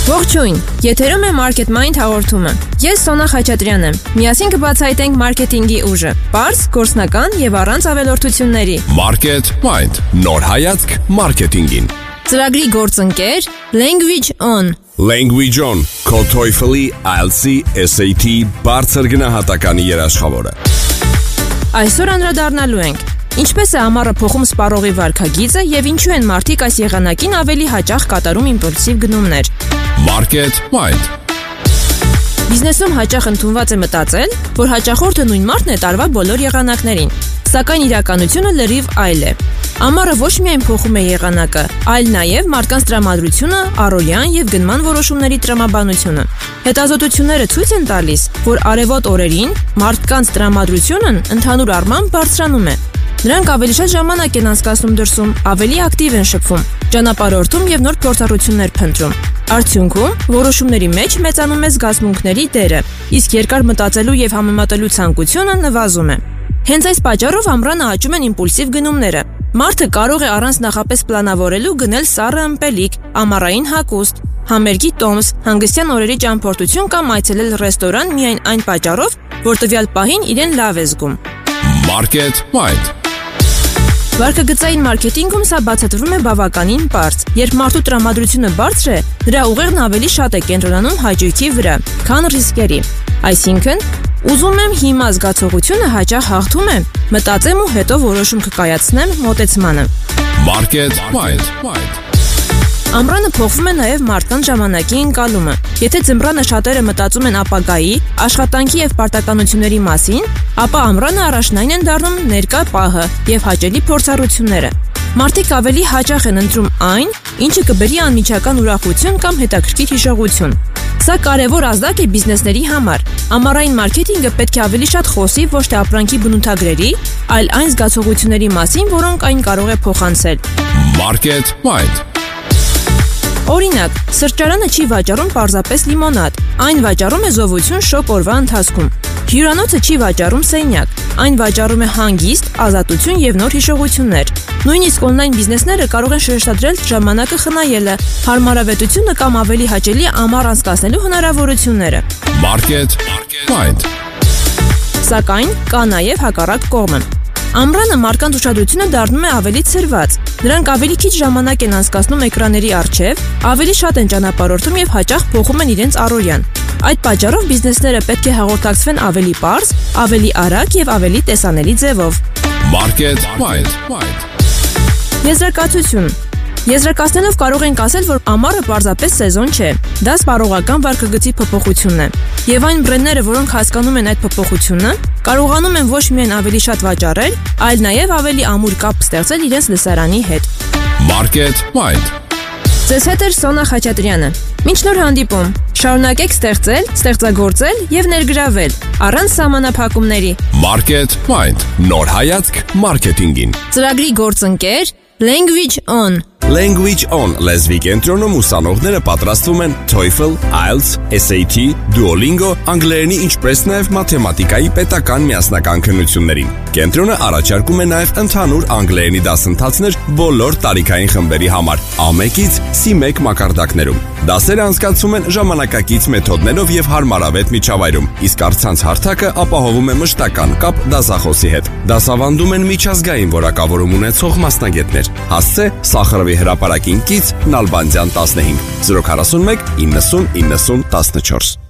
Ողջույն, եթերում է Market Mind հաղորդումը։ Ես Սոնա Խաչատրյանն եմ։ Միասին կբացահայտենք մարքեթինգի ուժը, պարզ, գործնական եւ առանց ավելորդությունների։ Market Mind, նոր հայացք մարքեթինգին։ Ծրագրի գործընկեր Language On։ Language On, քո TOEFL-ի, IELTS-ի, SAT բարձր գնահատականի երաշխավորը։ Այսօր անդրադառնալու ենք ինչպես է ամառը փոխում սպառողի վարքագիծը եւ ինչու են մարդիկ այս եղանակին ավելի հաճախ կատարում իմպուլսիվ գնումներ։ Market Mind։ Բիզնեսում հաճախ ընդունված է մտածել, որ հաճախորդը նույն մարդն է տարվա բոլոր եղանակներին, սակայն իրականությունը լրիվ այլ է։ Ամառը ոչ միայն փոխում է եղանակը, այլ նաև մարդկանց տրամադրությունը, առօրյան եւ գնման որոշումների տրամաբանությունը։ Հետազոտությունները ցույց են տալիս, որ արևոտ օրերին մարդկանց տրամադրությունն ընդհանուր առմամբ բարձրանում է։ Նրանք ավելի շատ ժամանակ են անցկացնում դրսում, ավելի ակտիվ են շփվում, ճանապարհորդում եւ նոր փորձառություններ փնտրում։ Արդյունքում որոշումների մեջ մեծանում է զգացմունքների դերը, իսկ երկար մտածելու եւ համեմատելու ցանկությունը նվազում է։ Հենց այս պատճառով ամռանը աճում են իմպուլսիվ գնումները։ Մարդը կարող է առանց նախապես պլանավորելու գնել սառը ըմպելիք, ամառային հագուստ, համերգի տոմս, հանգստյան օրերի ճամփորդություն կամ այցելել ռեստորան միայն այն պատճառով, որ տվյալ պահին իրեն լավ է զգում։ Market Mind։ Վարքագծային մարքեթինգում սա բացատրվում է բավականին պարզ։ Երբ մարդու տրամադրությունը բարձր է, նրա ուղեղն ավելի շատ է կենտրոնանում հաճույքի վրա, քան ռիսկերի։ Այսինքն, ուզում եմ հիմա զգացողությունը հաճախ հաղթում է, մտածեմ ու հետո որոշում կկայացնեմ մոտեցմանը։ Market Mind։ Ամռանը փոխվում է նաև մարդկանց ժամանակի ընկալումը։ Եթե ձմռանը շատերը մտածում են ապագայի, աշխատանքի եւ պարտականությունների մասին, ապա ամռանը առաջնային են դառնում ներկա պահը եւ հաճելի փորձառությունները։ Մարդիկ ավելի հաճախ են ընտրում այն, ինչը կբերի անմիջական ուրախություն կամ հետաքրքիր հիշողություն։ Սա կարևոր ազդակ է բիզնեսների համար։ Ամառային մարքեթինգը պետք է ավելի շատ խոսի ոչ թե ապրանքի բնութագրերի, այլ այն զգացողությունների մասին, որոնք այն կարող է փոխանցել։ Market Mind։ Օրինակ, սրճարանը չի վաճառում պարզապես լիմոնադ, այն վաճառում է զովություն շոգ օրվա ընթացքում։ Հյուրանոցը չի վաճառում սենյակ, այն վաճառում է հանգիստ, ազատություն եւ նոր հիշողություններ։ Նույնիսկ օնլայն բիզնեսները կարող են շեշտադրել ժամանակը խնայելը, հարմարավետությունը կամ ավելի հաճելի ամառ անցկացնելու հնարավորությունները։ Market Mind։ Սակայն կա նաեւ հակառակ կողմը։ Ամռանը մարդկանց ուշադրությունը դառնում է ավելի ցրված։ Նրանք ավելի քիչ ժամանակ են անցկացնում էկրանների առջև, ավելի շատ են ճանապարհորդում եւ հաճախ փոխում են իրենց առօրյան։ Այդ պատճառով բիզնեսները պետք է հաղորդակցվեն ավելի պարզ, ավելի արագ եւ ավելի տեսանելի ձևով։ Market Mind։ Եզրակացություն։ Եզրակացնելով կարող ենք ասել, որ ամառը պարզապես սեզոն չէ։ Դա սպառողական վարքագծի փոփոխություն է։ Եվ այն բրենդները, որոնք հասկանում են այդ փոփոխությունը, կարողանում են ոչ միայն ավելի շատ վաճառել, այլ նաև ավելի ամուր կապ ստեղծել իրենց լսարանի հետ։ Market Mind։ Ձեզ հետ է Սոնա Խաչատրյանը։ Մինչ նոր հանդիպում, շարունակեք ստեղծել, ստեղծագործել եւ ներգրավել առանց սահմանափակումների։ Market Mind, նոր հայացք մարքեթինգին։ Ծրագրի գործընկեր Language On։ Language On լեզվի կենտրոնում ուսանողները պատրաստվում են TOEFL, IELTS, SAT, Duolingo, անգլերենի ինչպես նաև մաթեմատիկայի պետական միասնական քննություններին։ Կենտրոնը առաջարկում է նաև ընդհանուր անգլերենի դասընթացներ բոլոր տարիքային խմբերի համար, A1-ից C1 մակարդակներում։ Դասերը անցկացվում են ժամանակակից մեթոդներով եւ հարմարավետ միջավայրում, իսկ առցանց հարթակը ապահովում է մշտական կապ դասախոսի հետ։ Դասավանդում են միջազգային որակավորում ունեցող մասնագետներ։ Հասցե Սախարովի հրապարակին կից Նալբանդյան 15 041 90 90 14։